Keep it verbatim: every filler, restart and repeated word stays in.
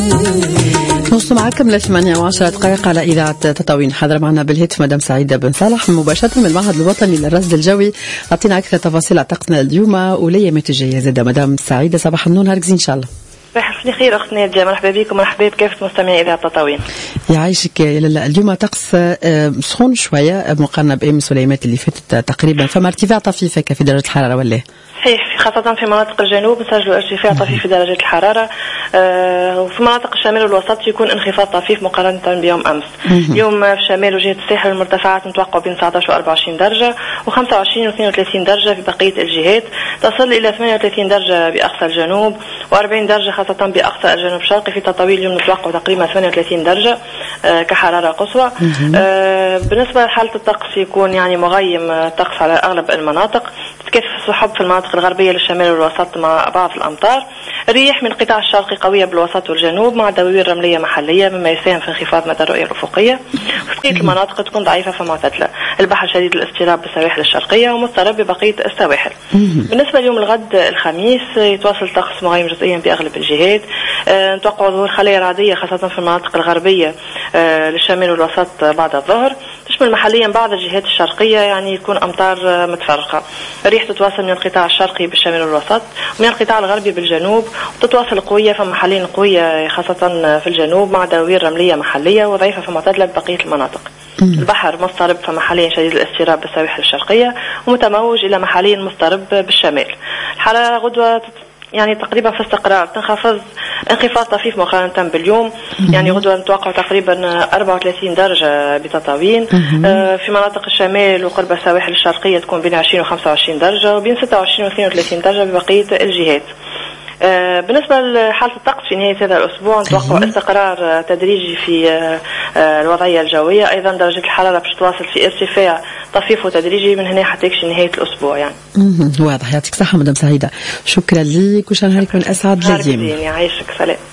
نوصل معكم لثمانية وعشرة دقائق على إذاعة تطاوين. حاضرة معنا بالهاتف مدام سعيدة بن صالح مباشرة من المعهد الوطني للرصد الجوي. أعطينا أكثر تفاصيل على طقسنا اليوم وليامات الجاية. زادة مدام سعيدة صباح النور، نهارك زين إن شاء الله. صباح الخير أختنا نادية، مرحبا بكم مرحبا بكافة مستمعي إذاعة تطاوين. يعيشك يا لالا. اليوم طقس سخون شوية مقارنة بأمس والأيامات اللي فاتت تقريبا، فما ارتفاع طفيف في درجة الحرارة ولا؟ صحيح، خاصة في مناطق الجنوب نسجلوا ارتفاع طفيف في درجة الحرارة، آه وفي مناطق الشمال والوسط يكون انخفاض طفيف مقارنة بيوم أمس. اليوم في الشمال وجهة الساحل المرتفعات نتوقع بين تسعة عشر و أربعة وعشرين درجة وخمسة وعشرين و اثنين وثلاثين درجة في بقية الجهات، تصل إلى ثمانية وثلاثين درجة بأقصى الجنوب وأربعين درجة خاصة بأقصى الجنوب الشرقي. في تطاوين اليوم نتوقع تقريبا ثمانية وثلاثين درجة آه كحرارة قصوى. آه بالنسبة لحالة الطقس يكون يعني مغيم الطقس على أغلب المناطق، تتكثف السحب في المناطق الغربية للشمال والوسط مع بعض الأمطار. الرياح من القطاع الشرقي قوية بالوسط والجنوب مع دوائر رملية محلية مما يساهم في انخفاض مدى الرؤية الأفقية. في بقية المناطق تكون ضعيفة فمعتدلة. البحر شديد الاضطراب بالسواحل الشرقية ومضطرب ببقية السواحل. بالنسبة ليوم الغد الخميس يتواصل الطقس مغيم جزئيا بأغلب الجهات. أه نتوقع ظهور خلايا رعدية خاصة في المناطق الغربية أه للشمال والوسط بعد الظهر، تشمل محليا بعض الجهات الشرقية يعني يكون أمطار متفرقة. الريح تتواصل من القطاع الشرقي بالشمال والوسط ومن القطاع الغربي بالجنوب وتتواصل قوية فمحليا قوية خاصة في الجنوب مع دوائر رملية محلية وضعيفة فمعتدلة ببقية المناطق. البحر مضطرب فمحليا شديد الاضطراب بالسواحل الشرقية ومتموج إلى محليا مضطرب بالشمال. الحرارة غدوة يعني تقريبا في استقرار، تنخفض انخفاض طفيف مقارنة باليوم. يعني غدوة نتوقع تقريبا أربعة وثلاثين درجة بتطاوين. آه في مناطق الشمال وقرب السواحل الشرقية تكون بين عشرين و خمسة وعشرين درجة وبين ستة وعشرين و اثنين وثلاثين درجة ببقية الجهات. آه بالنسبة لحالة الطقس في نهاية هذا الأسبوع نتوقع استقرار تدريجي في آه الوضعية الجوية. أيضا درجة الحرارة باش تواصل في ارتفاع طفيف وتدريجي من هنا حتى يكشي نهاية الأسبوع يعني. واضح. يعطيك صحة مدام سعيدة، شكرا لك وشان نهارك من أسعد الأيام. يعيشك، سلام.